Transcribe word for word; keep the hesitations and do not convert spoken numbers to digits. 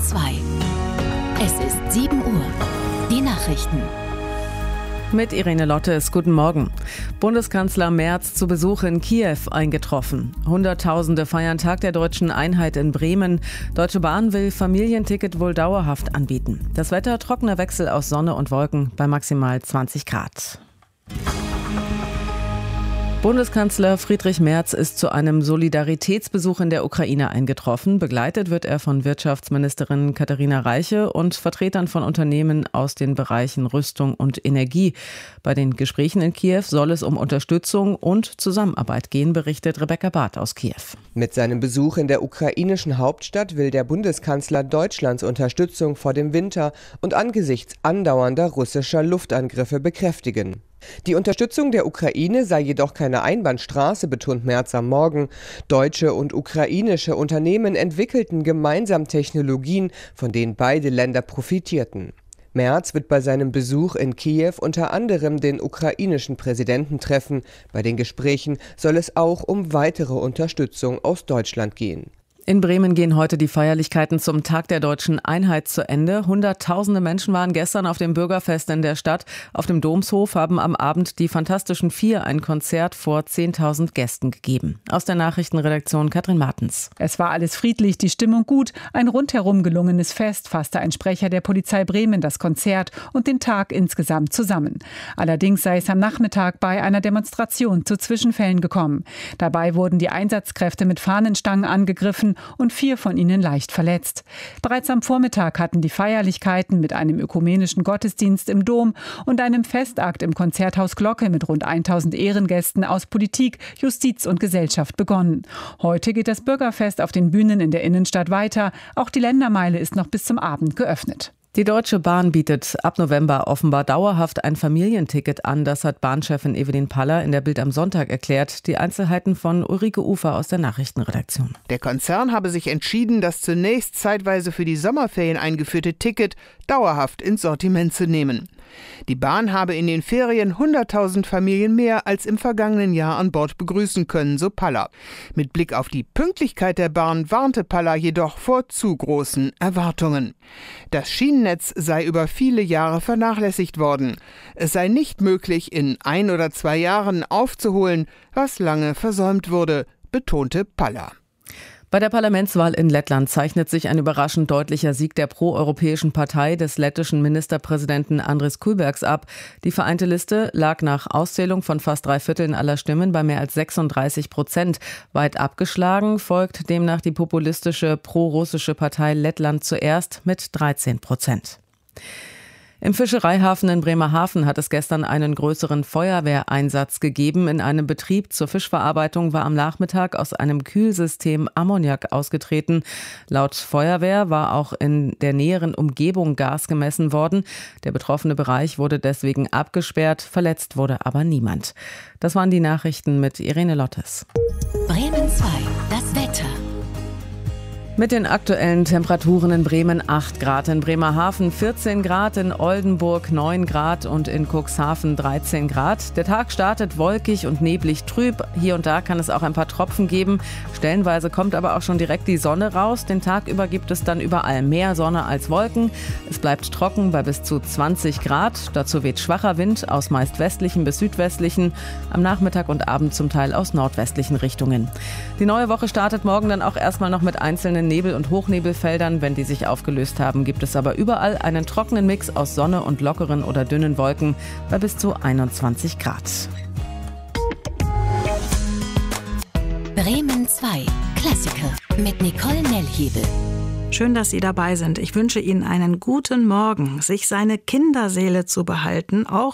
zwei. Es ist sieben Uhr. Die Nachrichten. Mit Irene Lottes, guten Morgen. Bundeskanzler Merz zu Besuch in Kiew eingetroffen. Hunderttausende feiern Tag der deutschen Einheit in Bremen. Deutsche Bahn will Familienticket wohl dauerhaft anbieten. Das Wetter trockener Wechsel aus Sonne und Wolken bei maximal zwanzig Grad. Bundeskanzler Friedrich Merz ist zu einem Solidaritätsbesuch in der Ukraine eingetroffen. Begleitet wird er von Wirtschaftsministerin Katharina Reiche und Vertretern von Unternehmen aus den Bereichen Rüstung und Energie. Bei den Gesprächen in Kiew soll es um Unterstützung und Zusammenarbeit gehen, berichtet Rebecca Barth aus Kiew. Mit seinem Besuch in der ukrainischen Hauptstadt will der Bundeskanzler Deutschlands Unterstützung vor dem Winter und angesichts andauernder russischer Luftangriffe bekräftigen. Die Unterstützung der Ukraine sei jedoch keine Einbahnstraße, betont Merz am Morgen. Deutsche und ukrainische Unternehmen entwickelten gemeinsam Technologien, von denen beide Länder profitierten. Merz wird bei seinem Besuch in Kiew unter anderem den ukrainischen Präsidenten treffen. Bei den Gesprächen soll es auch um weitere Unterstützung aus Deutschland gehen. In Bremen gehen heute die Feierlichkeiten zum Tag der deutschen Einheit zu Ende. Hunderttausende Menschen waren gestern auf dem Bürgerfest in der Stadt. Auf dem Domshof haben am Abend die Fantastischen Vier ein Konzert vor zehntausend Gästen gegeben. Aus der Nachrichtenredaktion Katrin Martens. Es war alles friedlich, die Stimmung gut. Ein rundherum gelungenes Fest, fasste ein Sprecher der Polizei Bremen das Konzert und den Tag insgesamt zusammen. Allerdings sei es am Nachmittag bei einer Demonstration zu Zwischenfällen gekommen. Dabei wurden die Einsatzkräfte mit Fahnenstangen angegriffen und vier von ihnen leicht verletzt. Bereits am Vormittag hatten die Feierlichkeiten mit einem ökumenischen Gottesdienst im Dom und einem Festakt im Konzerthaus Glocke mit rund tausend Ehrengästen aus Politik, Justiz und Gesellschaft begonnen. Heute geht das Bürgerfest auf den Bühnen in der Innenstadt weiter. Auch die Ländermeile ist noch bis zum Abend geöffnet. Die Deutsche Bahn bietet ab November offenbar dauerhaft ein Familienticket an. Das hat Bahnchefin Evelyn Paller in der Bild am Sonntag erklärt. Die Einzelheiten von Ulrike Ufer aus der Nachrichtenredaktion. Der Konzern habe sich entschieden, das zunächst zeitweise für die Sommerferien eingeführte Ticket dauerhaft ins Sortiment zu nehmen. Die Bahn habe in den Ferien hunderttausend Familien mehr als im vergangenen Jahr an Bord begrüßen können, so Paller. Mit Blick auf die Pünktlichkeit der Bahn warnte Paller jedoch vor zu großen Erwartungen. Das Schienennetz sei über viele Jahre vernachlässigt worden. Es sei nicht möglich, in ein oder zwei Jahren aufzuholen, was lange versäumt wurde, betonte Paller. Bei der Parlamentswahl in Lettland zeichnet sich ein überraschend deutlicher Sieg der proeuropäischen Partei des lettischen Ministerpräsidenten Andris Kulbergs ab. Die Vereinte Liste lag nach Auszählung von fast drei Vierteln aller Stimmen bei mehr als sechsunddreißig Prozent. Weit abgeschlagen folgt demnach die populistische prorussische Partei Lettland zuerst mit dreizehn Prozent. Im Fischereihafen in Bremerhaven hat es gestern einen größeren Feuerwehreinsatz gegeben. In einem Betrieb zur Fischverarbeitung war am Nachmittag aus einem Kühlsystem Ammoniak ausgetreten. Laut Feuerwehr war auch in der näheren Umgebung Gas gemessen worden. Der betroffene Bereich wurde deswegen abgesperrt. Verletzt wurde aber niemand. Das waren die Nachrichten mit Irene Lottes. Bremen zwei, das Wetter. Mit den aktuellen Temperaturen in Bremen acht Grad, in Bremerhaven vierzehn Grad, in Oldenburg neun Grad und in Cuxhaven dreizehn Grad. Der Tag startet wolkig und neblig trüb. Hier und da kann es auch ein paar Tropfen geben. Stellenweise kommt aber auch schon direkt die Sonne raus. Den Tag über gibt es dann überall mehr Sonne als Wolken. Es bleibt trocken bei bis zu zwanzig Grad. Dazu weht schwacher Wind aus meist westlichen bis südwestlichen. Am Nachmittag und Abend zum Teil aus nordwestlichen Richtungen. Die neue Woche startet morgen dann auch erstmal noch mit einzelnen Nebel- und Hochnebelfeldern. Wenn die sich aufgelöst haben, gibt es aber überall einen trockenen Mix aus Sonne und lockeren oder dünnen Wolken bei bis zu einundzwanzig Grad. Bremen zwei, Klassiker mit Nicole Nellhebel. Schön, dass Sie dabei sind. Ich wünsche Ihnen einen guten Morgen. Sich seine Kinderseele zu behalten, auch